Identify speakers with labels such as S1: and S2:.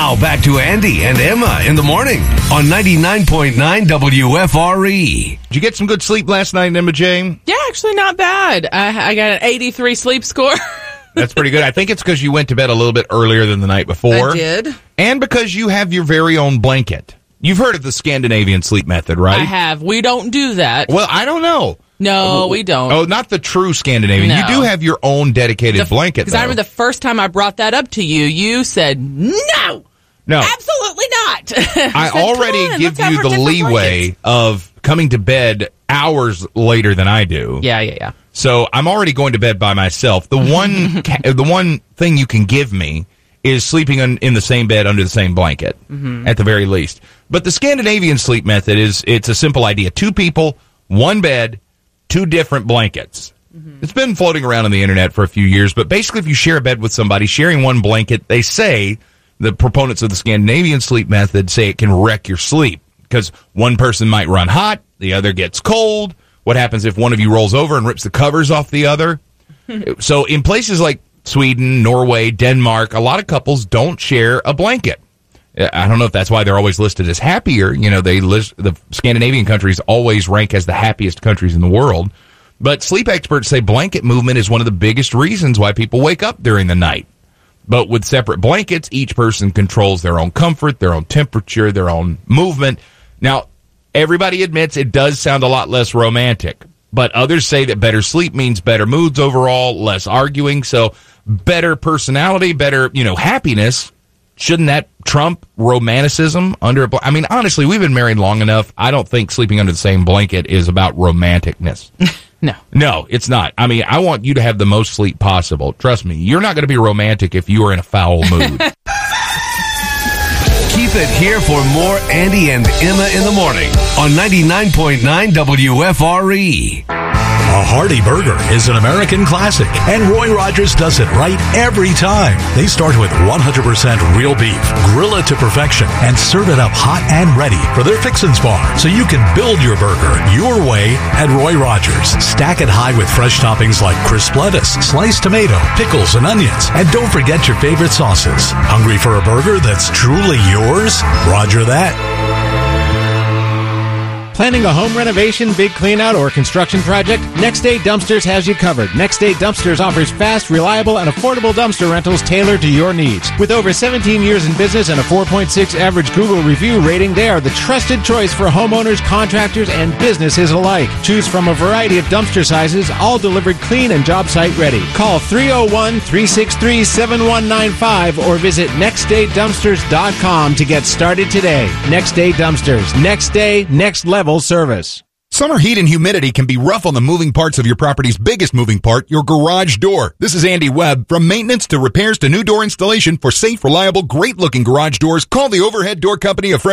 S1: Now back to Andy and Emma in the morning on 99.9 WFRE.
S2: Did you get some good sleep last night, Emma Jane?
S3: Yeah, actually not bad. I got an 83 sleep score.
S2: That's pretty good. I think it's because you went to bed a little bit earlier than the night before.
S3: I did.
S2: And because you have your very own blanket. You've heard of the Scandinavian sleep method, right?
S3: I have. We don't do that.
S2: Well, I don't know.
S3: No, we don't.
S2: Oh, not the true Scandinavian.
S3: No.
S2: You do have your own dedicated blanket,
S3: Because I remember the first time I brought that up to you, you said, no, absolutely not.
S2: I already give you the leeway of coming to bed hours later than I do.
S3: Yeah.
S2: So I'm already going to bed by myself. The one thing you can give me is sleeping in the same bed under the same blanket, at the very least. But the Scandinavian sleep method it's a simple idea. 2 people, 1 bed, 2 different blankets. It's been floating around on the internet for a few years, but basically if you share a bed with somebody, sharing 1 blanket, they say, the proponents of the Scandinavian sleep method say it can wreck your sleep because one person might run hot, the other gets cold. What happens if one of you rolls over and rips the covers off the other? So in places like Sweden, Norway, Denmark, a lot of couples don't share a blanket. I don't know if that's why they're always listed as happier. You know, the Scandinavian countries always rank as the happiest countries in the world. But sleep experts say blanket movement is one of the biggest reasons why people wake up during the night. But with separate blankets, each person controls their own comfort, their own temperature, their own movement. Now, everybody admits it does sound a lot less romantic. But others say that better sleep means better moods overall, less arguing. So better personality, better, happiness. Shouldn't that trump romanticism under a I mean, honestly, we've been married long enough. I don't think sleeping under the same blanket is about romanticness. No, it's not. I mean, I want you to have the most sleep possible. Trust me, you're not going to be romantic if you are in a foul mood.
S1: Keep it here for more Andy and Emma in the morning on 99.9 WFRE.
S4: A hearty burger is an American classic, and Roy Rogers does it right every time. They start with 100% real beef, grill it to perfection, and serve it up hot and ready for their Fixins Bar, so you can build your burger your way at Roy Rogers. Stack it high with fresh toppings like crisp lettuce, sliced tomato, pickles, and onions. And don't forget your favorite sauces. Hungry for a burger that's truly yours? Roger that.
S5: Planning a home renovation, big cleanout, or construction project? Next Day Dumpsters has you covered. Next Day Dumpsters offers fast, reliable, and affordable dumpster rentals tailored to your needs. With over 17 years in business and a 4.6 average Google review rating, they are the trusted choice for homeowners, contractors, and businesses alike. Choose from a variety of dumpster sizes, all delivered clean and job site ready. Call 301-363-7195 or visit nextdaydumpsters.com to get started today. Next Day Dumpsters. Next day, next level service.
S6: Summer heat and humidity can be rough on the moving parts of your property's biggest moving part, your garage door. This is Andy Webb. From maintenance to repairs to new door installation for safe, reliable, great-looking garage doors, call the Overhead Door Company of